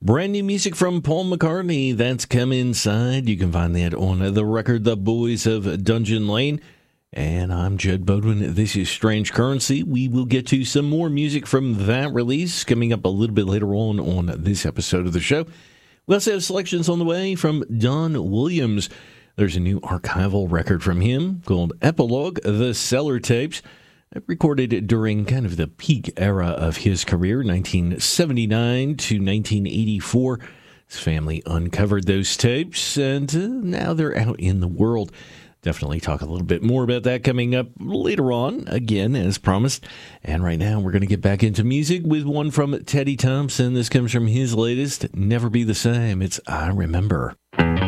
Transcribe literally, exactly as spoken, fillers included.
Brand new music from Paul McCartney. That's Come Inside. You can find that on the record The Boys of Dungeon Lane. And I'm Judd Bodwin. This is Strange Currency. We will get to some more music from that release coming up a little bit later on on this episode of the show. We also have selections on the way from Don Williams. There's a new archival record from him called Epilogue, The Cellar Tapes, recorded during kind of the peak era of his career, nineteen seventy-nine to nineteen eighty-four. His family uncovered those tapes, and uh, now they're out in the world. Definitely talk a little bit more about that coming up later on, again, as promised. And right now, we're going to get back into music with one from Teddy Thompson. This comes from his latest, Never Be the Same. It's I Remember.